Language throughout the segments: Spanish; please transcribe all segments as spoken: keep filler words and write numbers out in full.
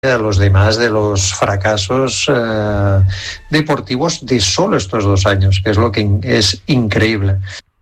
a los demás de los fracasos eh, deportivos de solo estos dos años, que es lo que in- es increíble.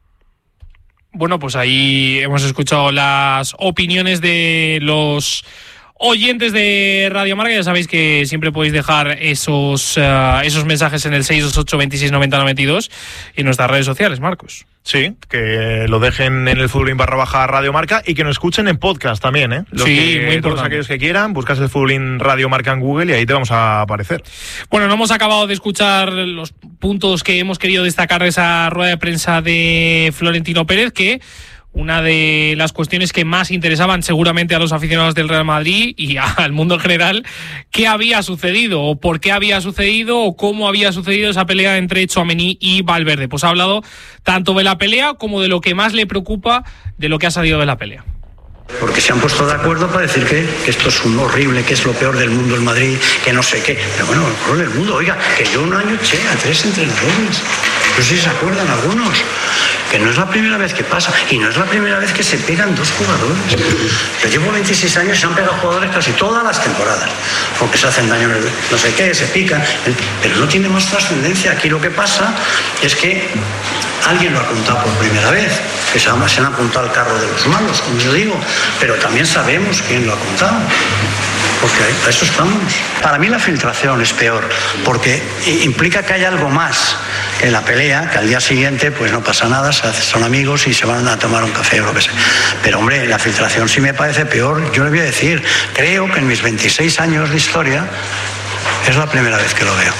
Bueno, pues ahí hemos escuchado las opiniones de los oyentes de Radio Marca. Ya sabéis que siempre podéis dejar esos, uh, esos mensajes en el seis dos ocho, veintiséis, noventa, noventa y dos y en nuestras redes sociales, Marcos. Sí, que lo dejen en el Futbolín barra baja Radio Marca y que nos escuchen en podcast también, ¿eh? Los sí, que, muy importante. Todos aquellos que quieran, buscas el Futbolín Radio Marca en Google y ahí te vamos a aparecer. Bueno, no hemos acabado de escuchar los puntos que hemos querido destacar de esa rueda de prensa de Florentino Pérez, que una de las cuestiones que más interesaban seguramente a los aficionados del Real Madrid y al mundo en general, qué había sucedido o por qué había sucedido o cómo había sucedido esa pelea entre Tchouaméni y Valverde. Pues ha hablado tanto de la pelea como de lo que más le preocupa de lo que ha salido de la pelea. Porque se han puesto de acuerdo para decir que, que esto es un horrible, que es lo peor del mundo el Madrid, que no sé qué. Pero bueno, el peor del mundo, oiga, que yo un año eché a tres entrenadores. No sé si se acuerdan algunos. Que no es la primera vez que pasa. Y no es la primera vez que se pegan dos jugadores. Yo llevo veintiséis años y se han pegado jugadores casi todas las temporadas. Porque se hacen daño, no sé qué, se pican. Pero no tiene más trascendencia. Aquí lo que pasa es que alguien lo ha contado por primera vez. Que se han apuntado al carro de los malos, como yo digo. Pero también sabemos quién lo ha contado. Porque a eso estamos. Para mí la filtración es peor, porque implica que hay algo más en la pelea, que al día siguiente pues no pasa nada, son amigos y se van a tomar un café o lo que sea. Pero hombre, la filtración sí me parece peor. Yo le voy a decir, creo que en mis veintiséis años de historia es la primera vez que lo veo.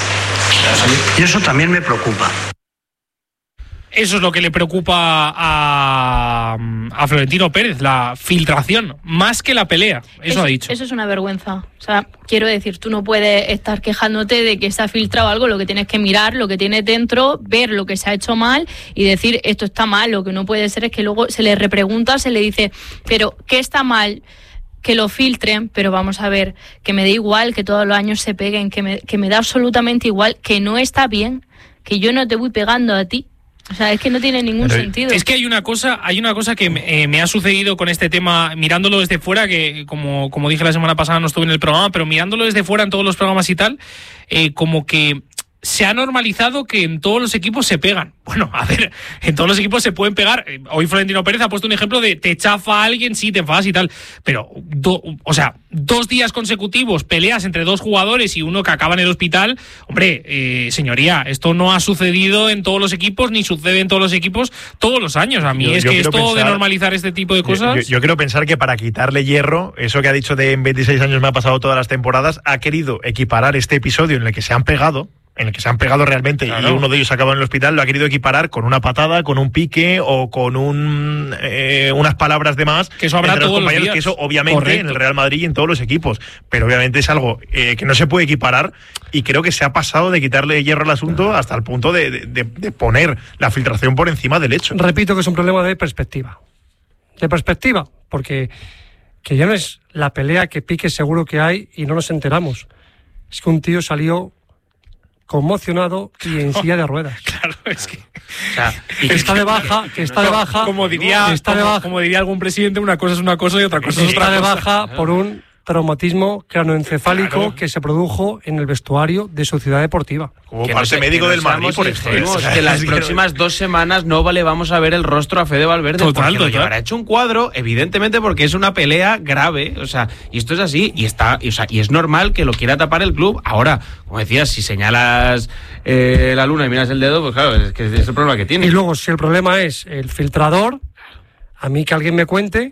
Y eso también me preocupa. Eso es lo que le preocupa a, a Florentino Pérez, la filtración, más que la pelea. Eso, eso ha dicho. Eso es una vergüenza. O sea, quiero decir, tú no puedes estar quejándote de que se ha filtrado algo, lo que tienes que mirar, lo que tienes dentro, ver lo que se ha hecho mal y decir esto está mal. Lo que no puede ser es que luego se le repregunta, se le dice, pero ¿qué está mal? Que lo filtren, pero vamos a ver, que me da igual que todos los años se peguen, que me, que me da absolutamente igual, que no está bien, que yo no te voy pegando a ti. O sea, es que no tiene ningún Pero sentido. Es que hay una cosa, hay una cosa que me, eh, me ha sucedido con este tema, mirándolo desde fuera, que como, como dije la semana pasada no estuve en el programa, pero mirándolo desde fuera en todos los programas y tal, eh, como que se ha normalizado que en todos los equipos se pegan. Bueno, a ver, en todos los equipos se pueden pegar. Hoy Florentino Pérez ha puesto un ejemplo de te chafa a alguien, sí, te enfadas y tal. Pero, do, o sea, dos días consecutivos, peleas entre dos jugadores y uno que acaba en el hospital. Hombre, eh, señoría, esto no ha sucedido en todos los equipos, ni sucede en todos los equipos todos los años. A mí yo, es yo que esto pensar, de normalizar este tipo de cosas... Yo, yo, yo quiero pensar que para quitarle hierro, eso que ha dicho de en veintiséis años me ha pasado todas las temporadas, ha querido equiparar este episodio en el que se han pegado, en el que se han pegado realmente, claro, y uno de ellos acaba en el hospital, lo ha querido equiparar con una patada, con un pique o con un eh, unas palabras de más. Que eso habrá entre los todos compañeros, los días. que eso obviamente Correcto. en el Real Madrid y en todos los equipos. Pero obviamente es algo eh, que no se puede equiparar y creo que se ha pasado de quitarle hierro al asunto hasta el punto de, de, de poner la filtración por encima del hecho. Repito que es un problema de perspectiva. De perspectiva, porque que ya no es la pelea que pique seguro que hay y no nos enteramos. Es que un tío salió conmocionado y en silla de ruedas. Claro, es que... O sea, que está de baja, que está de baja... Como diría, que está de como, baja, como diría algún presidente, una cosa es una cosa y otra cosa es otra está de cosa. baja por un traumatismo cranoencefálico Claro. que se produjo en el vestuario de su ciudad deportiva. Como Que parte no se- médico que no del Madrid, seamos por esto. ingenuos, ¿eh? que las próximas dos semanas no le vamos a ver el rostro a Fede Valverde, Total, porque lo total. llevará hecho un cuadro, evidentemente, porque es una pelea grave, o sea, y esto es así, y está, y, o sea, y es normal que lo quiera tapar el club. Ahora, como decías, si señalas eh, la luna y miras el dedo, pues claro, es que es el problema que tiene. Y luego, si el problema es el filtrador, a mí que alguien me cuente,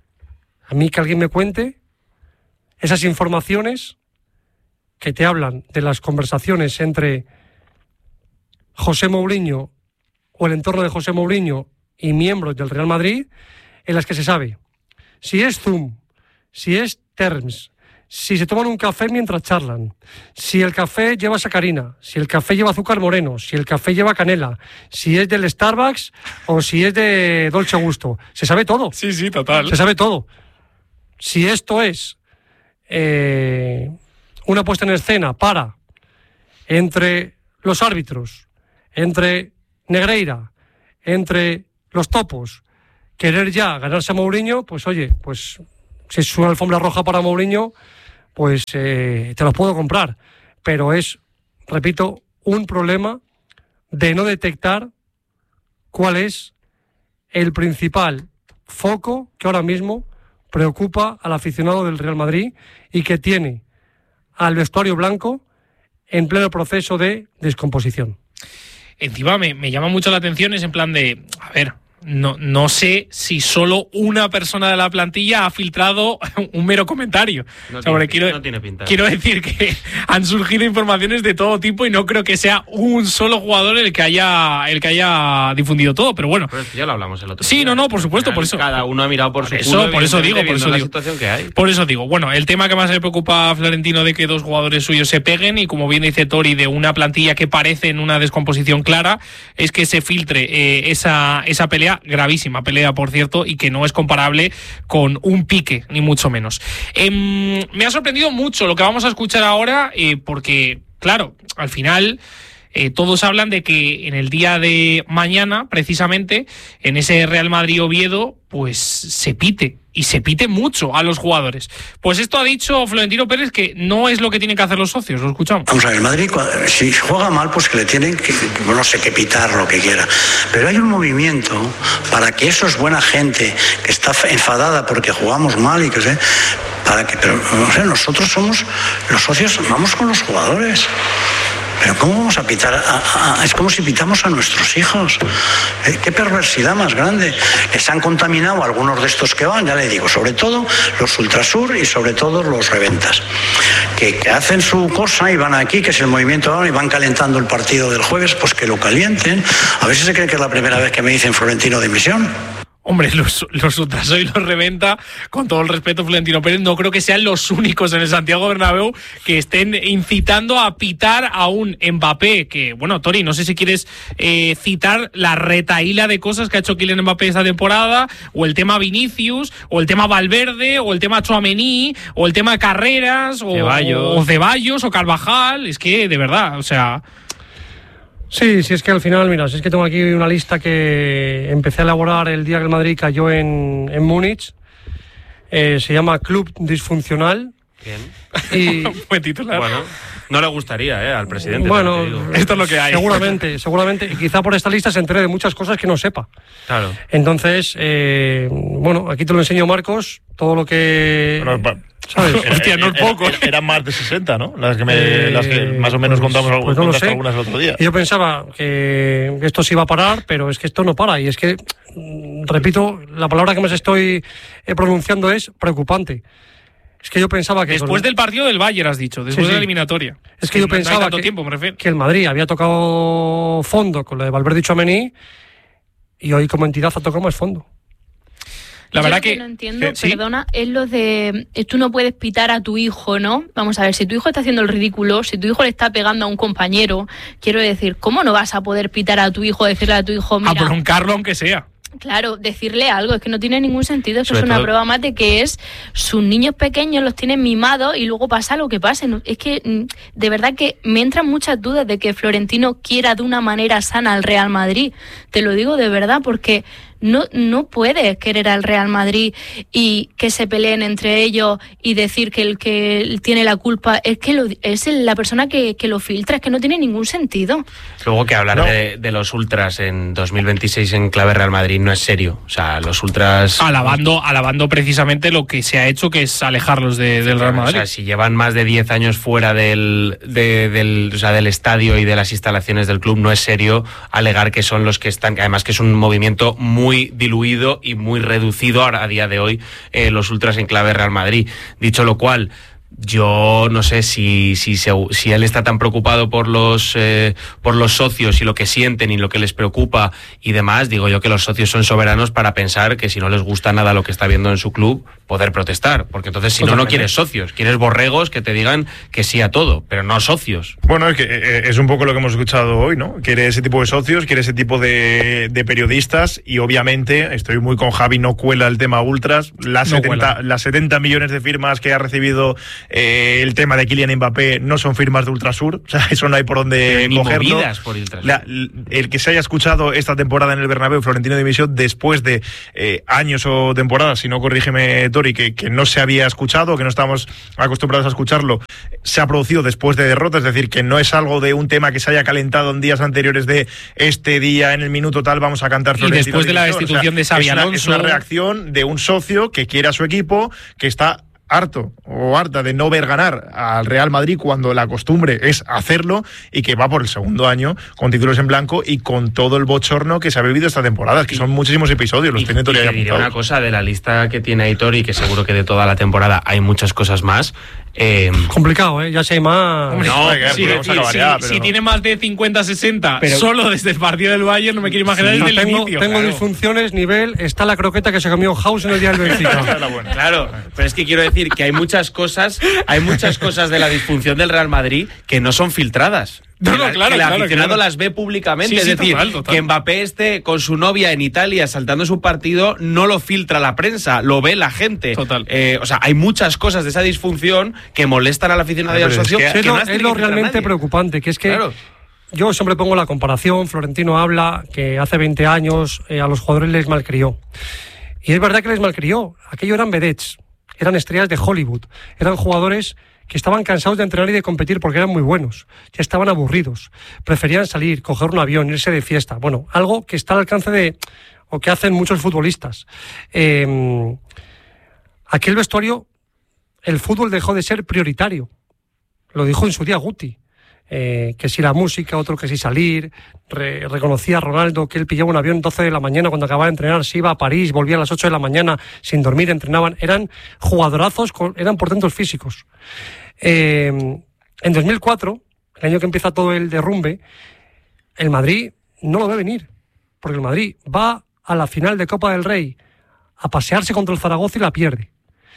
a mí que alguien me cuente esas informaciones que te hablan de las conversaciones entre José Mourinho o el entorno de José Mourinho y miembros del Real Madrid, en las que se sabe si es Zoom, si es Terms, si se toman un café mientras charlan, si el café lleva sacarina, si el café lleva azúcar moreno, si el café lleva canela, si es del Starbucks o si es de Dolce Gusto. Se sabe todo. Sí, sí, total. Se sabe todo. Si esto es eh, una puesta en escena para, entre los árbitros, entre Negreira, entre los topos, querer ya ganarse a Mourinho, pues oye, pues si es una alfombra roja para Mourinho, pues eh, te los puedo comprar. Pero es, repito, un problema de no detectar cuál es el principal foco que ahora mismo preocupa al aficionado del Real Madrid y que tiene al vestuario blanco en pleno proceso de descomposición. Encima me, me llama mucho la atención, es en plan de, a ver, no, no sé si solo una persona de la plantilla ha filtrado un mero comentario. No, o sea, tiene, quiero, no tiene pinta. Quiero decir que han surgido informaciones de todo tipo y no creo que sea un solo jugador el que haya el que haya difundido todo, pero bueno. Pero ya lo hablamos el otro sí, día. no, no, por supuesto, por eso. Cada uno ha mirado por, por su eso, culo, por eso digo, por eso la digo. situación que hay. Por eso digo, bueno, el tema que más le preocupa a Florentino de que dos jugadores suyos se peguen y como bien dice Tori, de una plantilla que parece en una descomposición clara, es que se filtre eh, esa, esa pelea, gravísima pelea por cierto, y que no es comparable con un pique, ni mucho menos. Eh, me ha sorprendido mucho lo que vamos a escuchar ahora, eh, porque, claro, al final eh, todos hablan de que en el día de mañana, precisamente, en ese Real Madrid-Oviedo, pues se pite, y se pite mucho a los jugadores. Pues esto ha dicho Florentino Pérez que no es lo que tienen que hacer los socios, lo escuchamos. Vamos a ver, el Madrid, si juega mal, pues que le tienen que, no sé, que pitar lo que quiera. Pero hay un movimiento para que eso es buena gente, que está enfadada porque jugamos mal y que sé, para que, pero no sé, nosotros somos, los socios, vamos con los jugadores. Pero ¿cómo vamos a pitar? A, a, a, es como si pitamos a nuestros hijos. ¿Eh? Qué perversidad más grande. Les han contaminado algunos de estos que van, ya le digo, sobre todo los Ultrasur y sobre todo los Reventas, que, que hacen su cosa y van aquí, que es el movimiento, y van calentando el partido del jueves, pues que lo calienten. A ver si se cree que es la primera vez que me dicen Florentino dimisión. Hombre, los, los Ultrasoy y los Reventa, con todo el respeto, Florentino Pérez, no creo que sean los únicos en el Santiago Bernabéu que estén incitando a pitar a un Mbappé, que, bueno, Tori, no sé si quieres eh, citar la retaíla de cosas que ha hecho Kylian Mbappé esta temporada, o el tema Vinicius, o el tema Valverde, o el tema Tchouaméni, o el tema Carreras, o Ceballos, o, Ceballos, o Carvajal, es que, de verdad, o sea... Sí, sí, es que al final, mira, si es que tengo aquí una lista que empecé a elaborar el día que el Madrid cayó en, en Múnich. Eh, se llama Club Disfuncional. Bien. Y, buen titular. Bueno, no le gustaría, ¿eh? Al presidente. Bueno, esto es lo que hay. Seguramente, seguramente. Y quizá por esta lista se entere de muchas cosas que no sepa. Claro. Entonces, eh, bueno, aquí te lo enseño, Marcos, todo lo que... Bueno, ¿sabes? Hostia, no es poco. Eran más de sesenta, ¿no? Las que, me, eh, las que más o menos pues, contamos pues no algunas el otro día. Y yo pensaba que esto sí iba a parar, pero es que esto no para. Y es que, repito, la palabra que más estoy pronunciando es preocupante. Es que yo pensaba que... Después con... del partido del Bayern, has dicho, después sí, sí. de la eliminatoria. Es que yo no pensaba que, tiempo, me refiero. que el Madrid había tocado fondo con lo de Valverde y Tchouaméni, y hoy como entidad ha tocado más fondo. La verdad Yo que, que no entiendo, ¿sí? Perdona, es lo de tú no puedes pitar a tu hijo, ¿no? Vamos a ver, si tu hijo está haciendo el ridículo, si tu hijo le está pegando a un compañero, quiero decir, ¿cómo no vas a poder pitar a tu hijo, decirle a tu hijo, mira... A broncarlo aunque sea. Claro, decirle algo, es que no tiene ningún sentido. Eso Sobre es una todo... prueba más de que es sus niños pequeños los tienen mimados y luego pasa lo que pase. Es que de verdad que me entran muchas dudas de que Florentino quiera de una manera sana al Real Madrid. Te lo digo de verdad, porque no, no puedes querer al Real Madrid y que se peleen entre ellos y decir que el que tiene la culpa es que lo, es la persona que, que lo filtra. Es que no tiene ningún sentido. Luego que hablar no. de, de los ultras en dos mil veintiséis en clave Real Madrid no es serio. O sea, los ultras... Alabando, alabando precisamente lo que se ha hecho, que es alejarlos de, del Real Madrid. O sea, si llevan más de diez años fuera del, de, del, o sea, del estadio y de las instalaciones del club, no es serio alegar que son los que están... Además que es un movimiento muy diluido y muy reducido ahora, a día de hoy, eh, los ultras en clave Real Madrid. Dicho lo cual... Yo no sé si, si, se, si él está tan preocupado por los, eh, por los socios y lo que sienten y lo que les preocupa y demás. Digo yo que los socios son soberanos para pensar que si no les gusta nada lo que está viendo en su club, poder protestar. Porque entonces si no, no quieres socios, quieres borregos que te digan que sí a todo, pero no socios. Bueno, es que eh, es un poco lo que hemos escuchado hoy, ¿no? Quiere ese tipo de socios, quiere ese tipo de, de periodistas y obviamente, estoy muy con Javi, no cuela el tema ultras. Las, no setenta, las setenta millones de firmas que ha recibido Eh, el tema de Kylian Mbappé no son firmas de Ultrasur, o sea, eso no hay por dónde ni cogerlo. Por La, el que se haya escuchado esta temporada en el Bernabéu, Florentino dimisión después de eh, años o temporadas, si no corrígeme Tori, que, que no se había escuchado, que no estábamos acostumbrados a escucharlo, se ha producido después de derrotas, es decir, que no es algo de un tema que se haya calentado en días anteriores de este día, en el minuto tal, vamos a cantar Florentino. Y después de la destitución o sea, de Xabi Alonso. Es una reacción de un socio que quiere a su equipo, que está harto o harta de no ver ganar al Real Madrid cuando la costumbre es hacerlo, y que va por el segundo año con títulos en blanco y con todo el bochorno que se ha vivido esta temporada, que son muchísimos episodios, los y, tiene Tori ahí apuntados. Diré una cosa, de la lista que tiene Aitor, y que seguro que de toda la temporada hay muchas cosas más. Eh, complicado, ¿eh? Ya sé más. Hombre, no, no si, decir, si, ya, si no. tiene más de cincuenta sesenta pero, solo desde el partido del Bayern, no me quiero imaginar sí, desde el tengo, inicio. Tengo claro. disfunciones, nivel, está la croqueta que se comió House en el día del Benfica. Claro, pero es que quiero decir que hay muchas cosas, hay muchas cosas de la disfunción del Real Madrid que no son filtradas. No, que no, la, claro, que el claro, aficionado claro. las ve públicamente, sí, sí, es decir, total, total. que Mbappé esté con su novia en Italia saltando su partido, no lo filtra la prensa, lo ve la gente. Total. Eh, o sea, hay muchas cosas de esa disfunción que molestan al aficionado y al socio. Es, que, es, que lo, no es lo realmente preocupante, que es que claro. yo siempre pongo la comparación. Florentino habla que hace veinte años eh, a los jugadores les malcrió. Y es verdad que les malcrió. Aquello eran vedettes, eran estrellas de Hollywood, eran jugadores que estaban cansados de entrenar y de competir porque eran muy buenos, ya estaban aburridos, preferían salir, coger un avión, irse de fiesta. Bueno, algo que está al alcance de, o que hacen muchos futbolistas. Eh, aquel vestuario, el fútbol dejó de ser prioritario. Lo dijo en su día Guti. Eh, que si la música, otro que si salir. Re, reconocía a Ronaldo que él pillaba un avión doce de la mañana cuando acababa de entrenar, se iba a París, volvía a las ocho de la mañana sin dormir, entrenaban. Eran jugadorazos, con, eran portentos físicos. Eh, en dos mil cuatro, el año que empieza todo el derrumbe, el Madrid no lo ve venir, porque el Madrid va a la final de Copa del Rey a pasearse contra el Zaragoza y la pierde.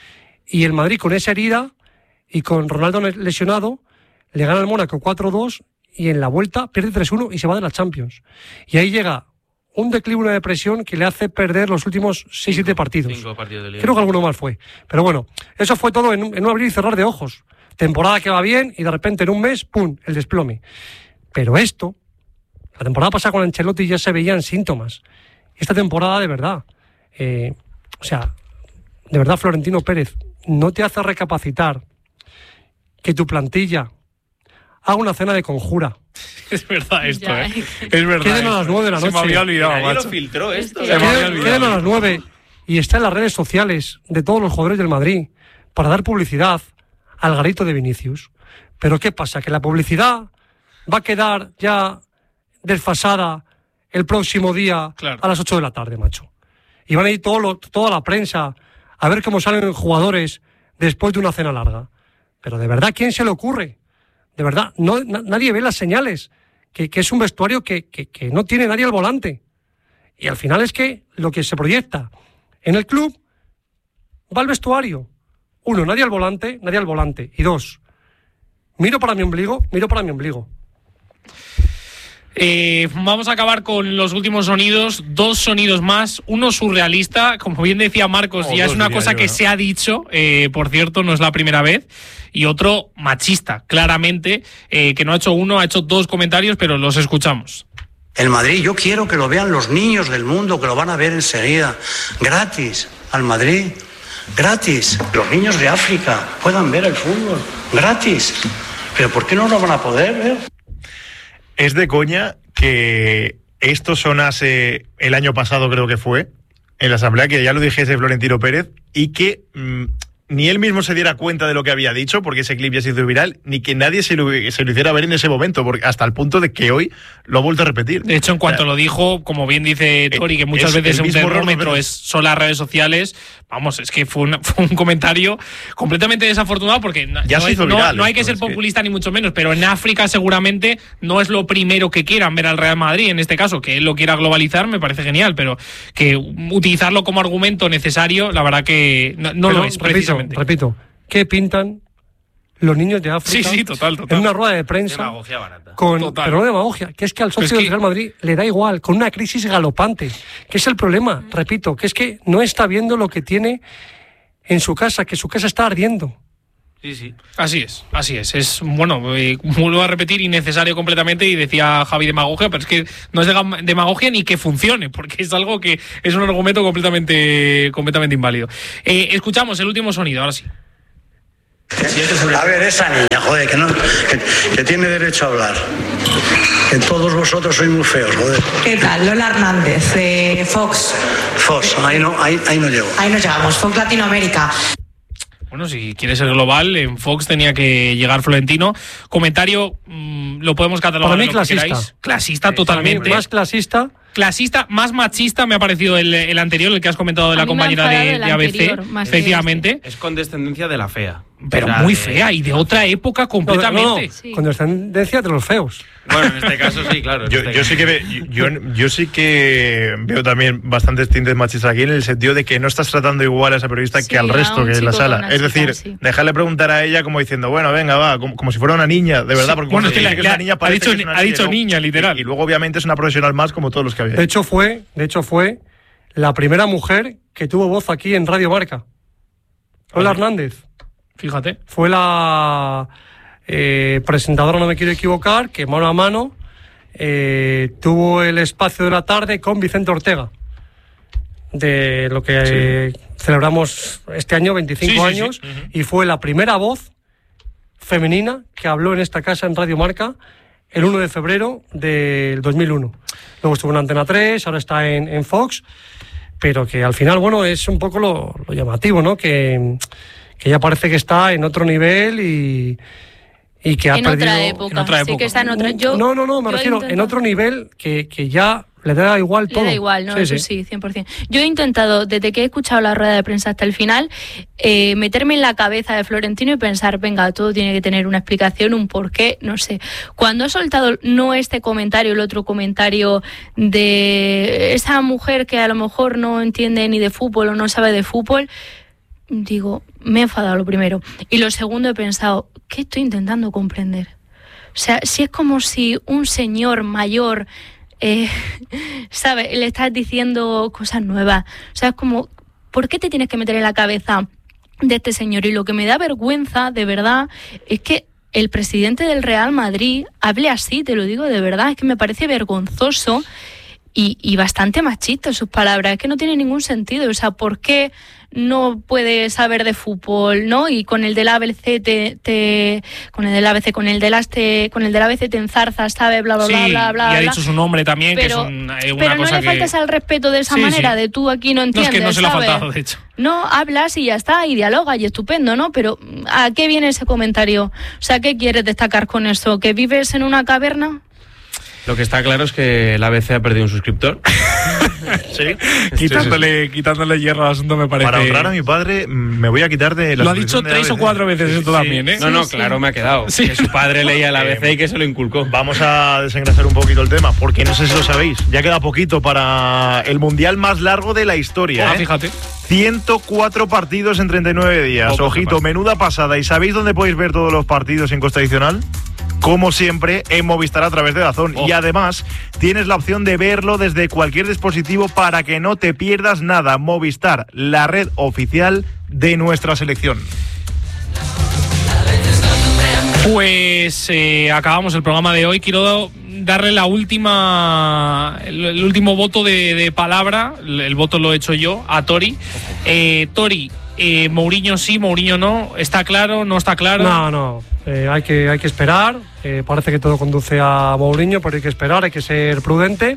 Y el Madrid, con esa herida y con Ronaldo lesionado, le gana al Mónaco cuatro dos y en la vuelta pierde tres uno y se va de la Champions. Y ahí llega un declive, una depresión que le hace perder los últimos seis siete partidos. Cinco partidos de liga. Creo que alguno más fue. Pero bueno, eso fue todo en un, en un abrir y cerrar de ojos. Temporada que va bien y de repente en un mes, ¡pum!, el desplome. Pero esto, la temporada pasada con Ancelotti ya se veían síntomas. Esta temporada de verdad, eh, o sea, de verdad, Florentino Pérez, no te hace recapacitar que tu plantilla haga una cena de conjura. Es verdad esto, Ya, ¿eh? Es verdad. Queden a las nueve de la noche. Se me había olvidado, Nadie macho. lo filtró esto. Se me había Queden, olvidado. queden a las nueve y está en las redes sociales de todos los jugadores del Madrid para dar publicidad al garito de Vinicius. Pero ¿qué pasa? Que la publicidad va a quedar ya desfasada el próximo día Claro. a las ocho de la tarde, macho. Y van a ir todo lo, toda la prensa a ver cómo salen jugadores después de una cena larga. Pero de verdad, ¿quién se le ocurre? De verdad, no, na, nadie ve las señales, que, que es un vestuario que, que, que no tiene nadie al volante. Y al final es que lo que se proyecta en el club va al vestuario. Uno, nadie al volante, nadie al volante. Y dos, miro para mi ombligo, miro para mi ombligo. Eh, vamos a acabar con los últimos sonidos, dos sonidos más, uno surrealista, como bien decía Marcos, Oh, ya es dos, una diría cosa yo, que ¿no? se ha dicho, eh, por cierto, no es la primera vez, y otro machista, claramente, eh, que no ha hecho uno, ha hecho dos comentarios, pero los escuchamos. El Madrid, yo quiero que lo vean los niños del mundo, que lo van a ver enseguida, gratis, al Madrid, gratis. Los niños de África puedan ver el fútbol, gratis. Pero ¿por qué no lo van a poder ver? Es de coña que esto sonase el año pasado, creo que fue, en la asamblea, que ya lo dijese Florentino Pérez, y que mmm, ni él mismo se diera cuenta de lo que había dicho, porque ese clip ya se hizo viral, ni que nadie se lo, se lo hiciera ver en ese momento, porque hasta el punto de que hoy lo ha vuelto a repetir. De hecho, en cuanto o sea, lo dijo, como bien dice Tori, que muchas veces un termómetro es, son las redes sociales, vamos, es que fue, una, fue un comentario completamente desafortunado, porque ya no, se hizo no, viral, no hay que ser populista que... ni mucho menos, pero en África seguramente no es lo primero que quieran ver al Real Madrid, en este caso, que él lo quiera globalizar, me parece genial, pero que utilizarlo como argumento necesario, la verdad que no, no lo es, repito, precisamente. Repito, ¿qué pintan los niños de África sí, sí, total, total. en una rueda de prensa? Demagogia barata. Con, total. Pero no demagogia, que es que al socio del Real Madrid le da igual, con una crisis galopante, que es el problema, repito, que es que no está viendo lo que tiene en su casa, que su casa está ardiendo. Sí, sí. Así es, así es. Es, bueno, eh, vuelvo a repetir, innecesario completamente, y decía Javi demagogia, pero es que no es de demagogia ni que funcione, porque es algo que es un argumento completamente, completamente inválido. Eh, escuchamos el último sonido, ahora sí. A ver, esa niña, joder, que, no, que, que tiene derecho a hablar. Que todos vosotros sois muy feos, joder. ¿Qué tal? Lola Hernández, de Fox. Fox, ahí no, ahí, ahí no llego. Ahí nos llegamos, Fox Latinoamérica. Bueno, si quiere ser global, en Fox tenía que llegar Florentino. Comentario, mmm, lo podemos catalogar. Para mí, lo clasista. Que queráis. Clasista, totalmente. Más clasista. Clasista, más machista me ha parecido el, el anterior, el que has comentado de la compañera de, de A B C. Efectivamente. Es condescendencia de la fea. Pero o sea, muy fea y de otra época completamente. No, no, no. Sí. Condescendencia de los feos. Bueno, en este caso sí, claro. Yo, este yo, sí que ve, yo, yo sí que veo también bastantes tintes machistas aquí, en el sentido de que no estás tratando igual a esa periodista sí, que al resto que en la sala. Es decir, chica, sí. dejarle preguntar a ella como diciendo, bueno, venga, va, como, como si fuera una niña, de verdad. Porque bueno, es que, la, que es una niña, ha dicho, que es una ha dicho niña, niña, literal. Y, y luego, obviamente, es una profesional más como todos los que había. De hecho, fue, de hecho, fue la primera mujer que tuvo voz aquí en Radio Marca. Lola Hernández. Fíjate. Fue la eh, presentadora, no me quiero equivocar, que mano a mano eh, tuvo el espacio de la tarde con Vicente Ortega, de lo que sí. eh, celebramos este año, veinticinco sí, sí, años, sí. Uh-huh. Y fue la primera voz femenina que habló en esta casa en Radio Marca el uno de febrero del dos mil uno. Luego estuvo en Antena tres, ahora está en, en Fox, pero que al final, bueno, es un poco lo, lo llamativo, ¿no? Que... que ya parece que está en otro nivel y, y que ha en perdido... Otra época, en otra época. Sí que está en otra... Yo, no, no, no, me refiero en otro nivel que, que ya le da igual todo. Le da igual, ¿no? Sí, Eso sí, sí, cien por ciento. Yo he intentado, desde que he escuchado la rueda de prensa hasta el final, eh, meterme en la cabeza de Florentino y pensar, venga, todo tiene que tener una explicación, un porqué, no sé. Cuando he soltado no este comentario, el otro comentario de esa mujer que a lo mejor no entiende ni de fútbol o no sabe de fútbol, digo, me he enfadado lo primero. Y lo segundo he pensado, ¿qué estoy intentando comprender? O sea, si es como si un señor mayor, eh, ¿sabes? Le estás diciendo cosas nuevas. O sea, es como, ¿por qué te tienes que meter en la cabeza de este señor? Y lo que me da vergüenza, de verdad, es que el presidente del Real Madrid hable así, te lo digo de verdad, es que me parece vergonzoso y, y bastante machista sus palabras. Es que no tiene ningún sentido. O sea, ¿por qué no puedes saber de fútbol, ¿no? Y con el del A B C te, te con el del A B C, con el del Aste, con el del A B C te enzarzas, ¿sabes? Bla bla sí, bla bla bla. Y ha bla. dicho su nombre también, pero, que es un, eh, una pero cosa no le que... faltas al respeto de esa sí, manera, sí. de tú aquí no entiendes. No, es que no se le ha ¿sabes? faltado, de hecho. No, hablas y ya está, y dialoga, y estupendo, ¿no? Pero ¿a qué viene ese comentario? O sea, ¿qué quieres destacar con eso? ¿Que vives en una caverna? Lo que está claro es que el A B C ha perdido un suscriptor. Sí, quitándole, sí, sí. quitándole hierro al asunto me parece. Para honrar a mi padre, me voy a quitar de la. Lo ha dicho tres o cuatro veces esto sí. también, ¿eh? No, no, sí, claro, sí. me ha quedado. Sí. Que su padre leía el A B C eh, y que se lo inculcó. Vamos a desengrasar un poquito el tema, porque no sé si lo sabéis. Ya queda poquito para el mundial más largo de la historia. Ah, ¿eh? Fíjate. ciento cuatro partidos en treinta y nueve días. Poco Ojito, menuda pasada. ¿Y sabéis dónde podéis ver todos los partidos en Costa Adicional? Como siempre, en Movistar a través de DAZN. Oh. Y además, tienes la opción de verlo desde cualquier dispositivo para que no te pierdas nada. Movistar, la red oficial de nuestra selección. Pues eh, acabamos el programa de hoy. Quiero darle la última, el, el último voto de, de palabra. El, el voto lo he hecho yo, a Tori. Eh, Tori, eh, Mourinho sí, Mourinho no. ¿Está claro? ¿No está claro? No, no. Eh, hay que, hay que esperar. Eh, parece que todo conduce a Mourinho, pero hay que esperar, hay que ser prudente.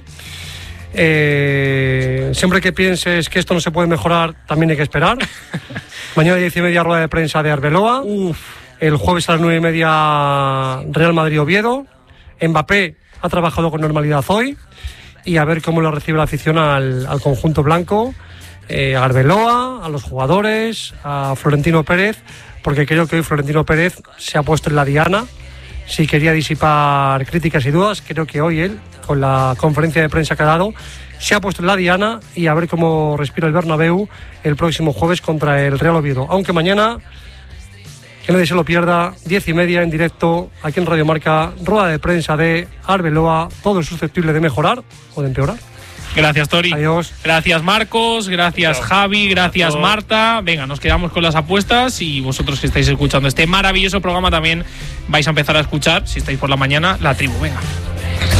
Eh, siempre que pienses que esto no se puede mejorar, también hay que esperar. Mañana diez y media rueda de prensa de Arbeloa. Uf. El jueves a las nueve y media Real Madrid-Oviedo. Mbappé ha trabajado con normalidad hoy. Y a ver cómo lo recibe la afición al, al conjunto blanco, eh, a Arbeloa, a los jugadores, a Florentino Pérez, porque creo que hoy Florentino Pérez se ha puesto en la diana. Si quería disipar críticas y dudas, creo que hoy él, con la conferencia de prensa que ha dado, se ha puesto en la diana y a ver cómo respira el Bernabéu el próximo jueves contra el Real Oviedo. Aunque mañana, que nadie se lo pierda, diez y media en directo, aquí en Radio Marca, rueda de prensa de Arbeloa, todo es susceptible de mejorar o de empeorar. Gracias, Tori. Adiós. Gracias, Marcos. Gracias, Chao. Javi. Gracias, Marta. Venga, nos quedamos con las apuestas y vosotros que estáis escuchando este maravilloso programa también vais a empezar a escuchar, si estáis por la mañana, La Tribu. Venga.